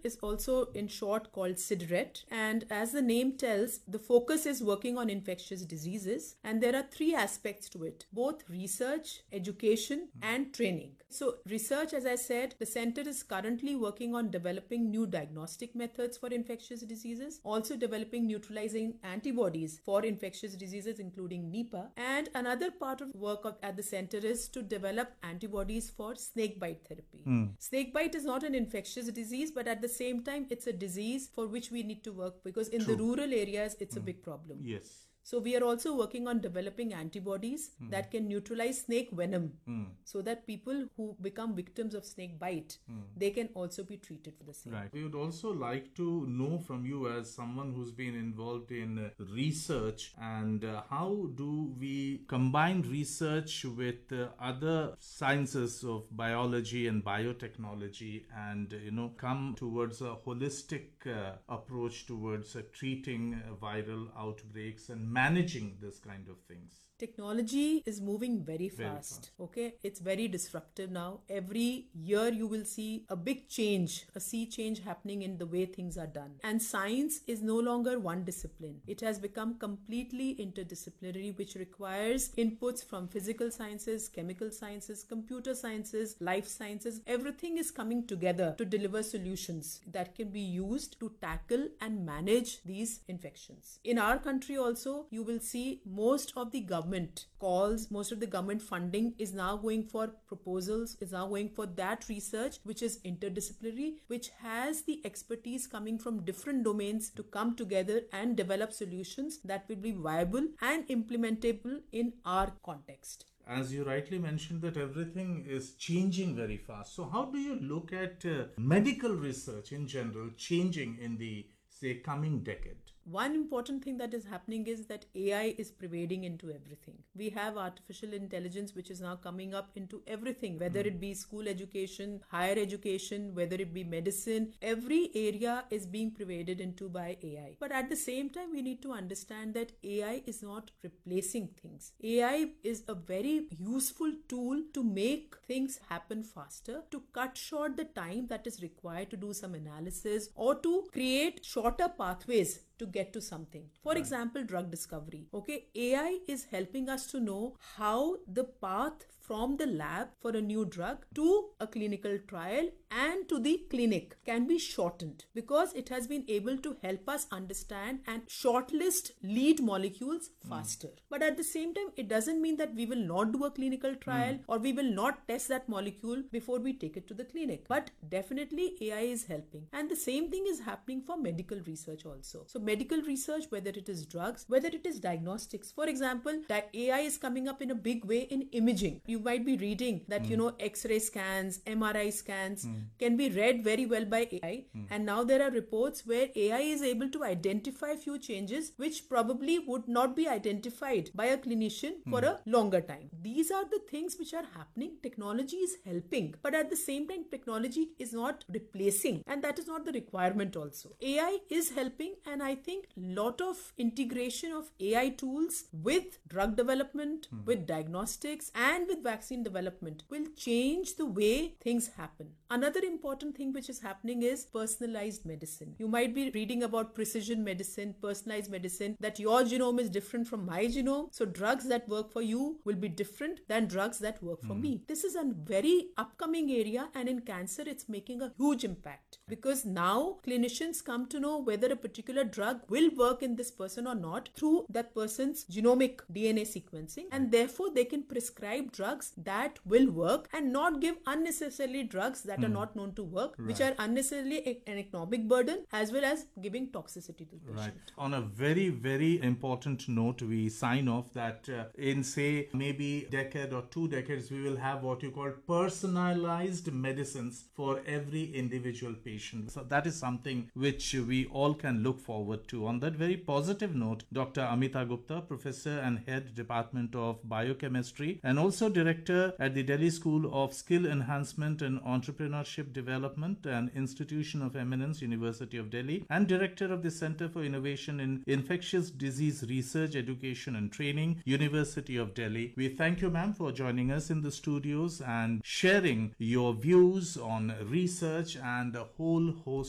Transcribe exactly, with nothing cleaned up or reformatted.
is also in short called CIDRET. And as the name tells, the focus is working on infectious diseases. And there are three aspects to it, both research, education, and training. So research, as I said, the center is currently working on developing new diagnostic methods for infectious diseases, also developing neutralizing antibodies for infectious diseases, including Nipah. And another part of work of, at the center is to develop antibodies for snakebite therapy. Mm. Snakebite is not an infectious disease, but at the same time, it's a disease for which we need to work because in True. the rural areas, it's mm. a big problem. Yes. So we are also working on developing antibodies mm. that can neutralize snake venom mm. so that people who become victims of snake bite, mm. they can also be treated for the same. Right. We would also like to know from you as someone who's been involved in uh, research and uh, how do we combine research with uh, other sciences of biology and biotechnology and, uh, you know, come towards a holistic uh, approach towards uh, treating uh, viral outbreaks and managing this kind of things. Technology is moving very fast, very fast. Okay, it's very disruptive now. Every year you will see a big change, a sea change happening in the way things are done. And science is no longer one discipline. It has become completely interdisciplinary, which requires inputs from physical sciences, chemical sciences, computer sciences, life sciences. Everything is coming together to deliver solutions that can be used to tackle and manage these infections. In our country also, you will see most of the government calls, most of the government funding is now going for proposals, is now going for that research which is interdisciplinary, which has the expertise coming from different domains to come together and develop solutions that will be viable and implementable in our context. As you rightly mentioned that everything is changing very fast. So how do you look at uh, medical research in general changing in the, say, coming decade? One important thing that is happening is that A I is pervading into everything. We have artificial intelligence which is now coming up into everything, whether mm. it be school education, higher education, whether it be medicine. Every area is being pervaded into by A I. But at the same time, we need to understand that A I is not replacing things. A I is a very useful tool to make things happen faster, to cut short the time that is required to do some analysis or to create shorter pathways to get to something. For right. example, drug discovery. Okay, A I is helping us to know how the path from the lab for a new drug to a clinical trial and to the clinic can be shortened because it has been able to help us understand and shortlist lead molecules faster. Mm. But at the same time, it doesn't mean that we will not do a clinical trial mm. or we will not test that molecule before we take it to the clinic. But definitely A I is helping. And the same thing is happening for medical research also. So medical research, whether it is drugs, whether it is diagnostics. For example, that A I is coming up in a big way in imaging. You might be reading that, mm. you know, X-ray scans, M R I scans mm. can be read very well by A I. Mm. And now there are reports where A I is able to identify few changes which probably would not be identified by a clinician mm. for a longer time. These are the things which are happening. Technology is helping, but at the same time, technology is not replacing, and that is not the requirement also. A I is helping, and I think lot of integration of A I tools with drug development, mm. with diagnostics, and with vaccine development will change the way things happen. Another important thing which is happening is personalized medicine. You might be reading about precision medicine, personalized medicine, that your genome is different from my genome. So drugs that work for you will be different than drugs that work for mm. me. This is a very upcoming area, and in cancer, it's making a huge impact because now clinicians come to know whether a particular drug will work in this person or not through that person's genomic D N A sequencing, and therefore they can prescribe drugs that will work and not give unnecessarily drugs that mm. are not known to work, right. which are unnecessarily an economic burden as well as giving toxicity to the patient. Right. On a very, very important note, we sign off that uh, in say maybe decade or two decades, we will have what you call personalized medicines for every individual patient. So that is something which we all can look forward to. On that very positive note, Doctor Amita Gupta, Professor and Head Department of Biochemistry and also Director at the Delhi School of Skill Enhancement and Entrepreneurship Development and Institution of Eminence, University of Delhi, and Director of the Center for Innovation in Infectious Disease Research, Education and Training, University of Delhi. We thank you, ma'am, for joining us in the studios and sharing your views on research and a whole host